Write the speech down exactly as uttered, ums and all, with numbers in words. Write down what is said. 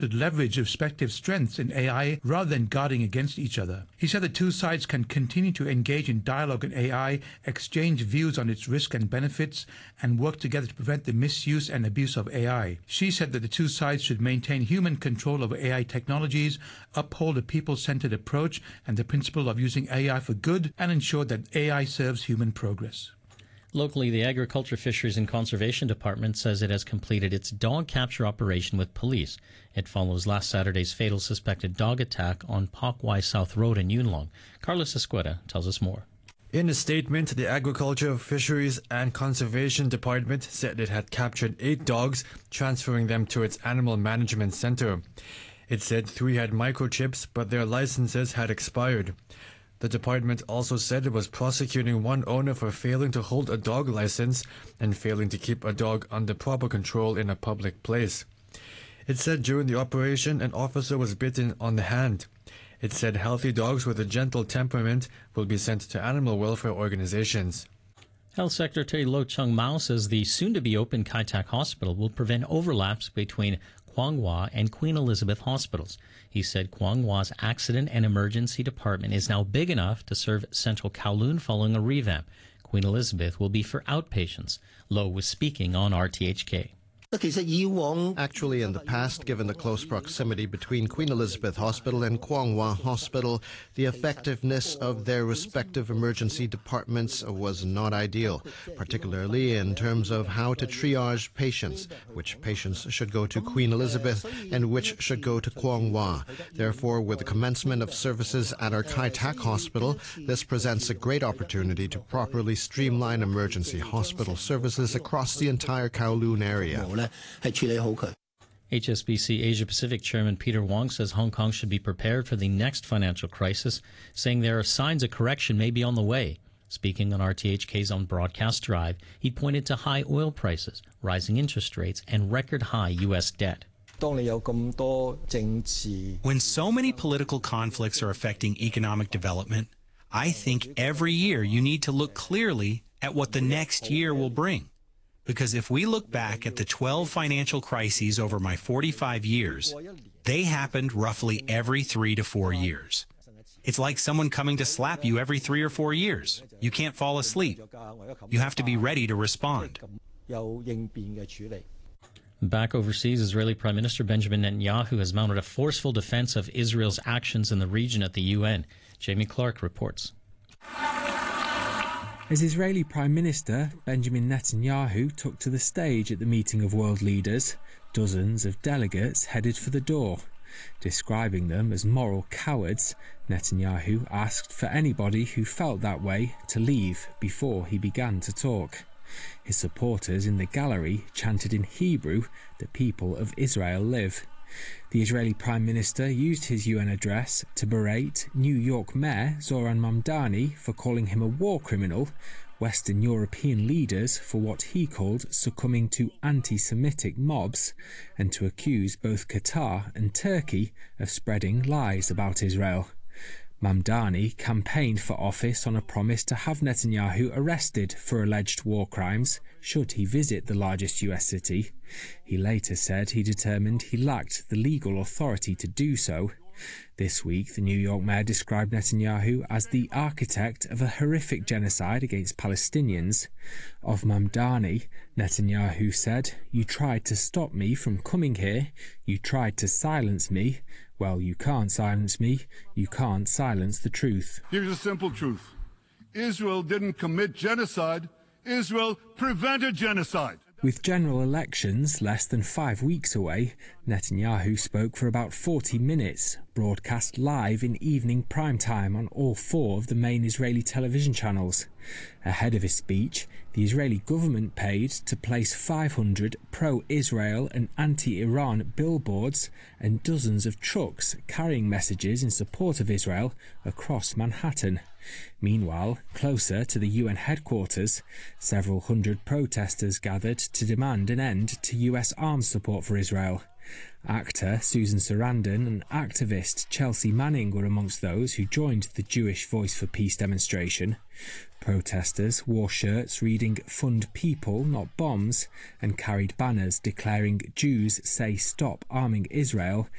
should leverage respective strengths in A I rather than guarding against each other. He said the two sides can continue to engage in dialogue on A I, exchange views on its risks and benefits, and work together to prevent the misuse and abuse of A I. She said that the two sides should maintain human control over A I technologies, uphold a people-centered approach and the principle of using A I for good, and ensure that A I serves human progress. Locally, the Agriculture, Fisheries and Conservation Department says it has completed its dog capture operation with police. It follows last Saturday's fatal suspected dog attack on Pak Wai South Road in Yuen Long. Carlos Escueda tells us more. In a statement, the Agriculture, Fisheries and Conservation Department said it had captured eight dogs, transferring them to its Animal Management Center. It said three had microchips, but their licenses had expired. The department also said it was prosecuting one owner for failing to hold a dog license and failing to keep a dog under proper control in a public place. It said during the operation an officer was bitten on the hand. It said healthy dogs with a gentle temperament will be sent to animal welfare organizations. Health Secretary Lo Chung Mao says the soon-to-be-open Kai Tak Hospital will prevent overlaps between Kwong Wah and Queen Elizabeth hospitals. He said Kwong Wah's accident and emergency department is now big enough to serve central Kowloon following a revamp. Queen Elizabeth will be for outpatients. Lo was speaking on R T H K. Actually, in the past, given the close proximity between Queen Elizabeth Hospital and Kwong Wah Hospital, the effectiveness of their respective emergency departments was not ideal, particularly in terms of how to triage patients, which patients should go to Queen Elizabeth and which should go to Kwong Wah. Therefore, with the commencement of services at our Kai Tak Hospital, this presents a great opportunity to properly streamline emergency hospital services across the entire Kowloon area. H S B C Asia Pacific Chairman Peter Wong says Hong Kong should be prepared for the next financial crisis, saying there are signs of correction may be on the way. Speaking on R T H K's On Broadcast Drive, he pointed to high oil prices, rising interest rates, and record high U S debt. When so many political conflicts are affecting economic development, I think every year you need to look clearly at what the next year will bring. Because if we look back at the twelve financial crises over my forty-five years, they happened roughly every three to four years. It's like someone coming to slap you every three or four years. You can't fall asleep. You have to be ready to respond. Back overseas, Israeli Prime Minister Benjamin Netanyahu has mounted a forceful defense of Israel's actions in the region at the U N. Jamie Clark reports. As Israeli Prime Minister Benjamin Netanyahu took to the stage at the meeting of world leaders, dozens of delegates headed for the door. Describing them as moral cowards, Netanyahu asked for anybody who felt that way to leave before he began to talk. His supporters in the gallery chanted in Hebrew, "The people of Israel live." The Israeli Prime Minister used his U N address to berate New York Mayor Zoran Mamdani for calling him a war criminal, Western European leaders for what he called succumbing to anti-Semitic mobs, and to accuse both Qatar and Turkey of spreading lies about Israel. Mamdani campaigned for office on a promise to have Netanyahu arrested for alleged war crimes should he visit the largest U S city. He later said he determined he lacked the legal authority to do so. This week, the New York mayor described Netanyahu as the architect of a horrific genocide against Palestinians. Of Mamdani, Netanyahu said, "You tried to stop me from coming here. You tried to silence me. Well, you can't silence me. You can't silence the truth." Here's a simple truth. Israel didn't commit genocide. Israel prevented genocide. With general elections less than five weeks away, Netanyahu spoke for about forty minutes, broadcast live in evening prime time on all four of the main Israeli television channels. Ahead of his speech, the Israeli government paid to place five hundred pro-Israel and anti-Iran billboards and dozens of trucks carrying messages in support of Israel across Manhattan. Meanwhile, closer to the U N headquarters, several hundred protesters gathered to demand an end to U S arms support for Israel. Actor Susan Sarandon and activist Chelsea Manning were amongst those who joined the Jewish Voice for Peace demonstration. Protesters wore shirts reading "Fund People, Not Bombs" and carried banners declaring "Jews say stop arming Israel"